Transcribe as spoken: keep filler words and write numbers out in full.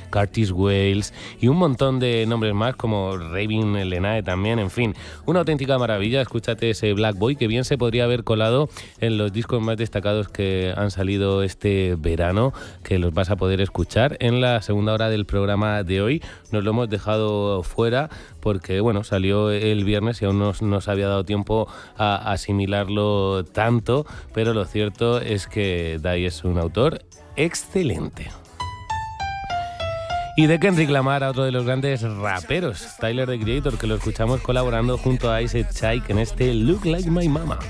Curtis Wales y un montón de nombres más como Ravin Lenae también, en fin, una auténtica maravilla. Escúchate ese Black Boy que bien se podría haber colado en los discos más destacados que han salido este verano, que los vas a poder escuchar en la segunda hora del programa de hoy. Nos lo hemos dejado fuera porque, bueno, salió el viernes y aún no nos había dado tiempo a asimilarlo tanto, pero lo cierto es que Dai es un autor excelente. Y de Kendrick Lamar a otro de los grandes raperos, Tyler, The Creator, que lo escuchamos colaborando junto a Ice Chike en este Look Like My Mama.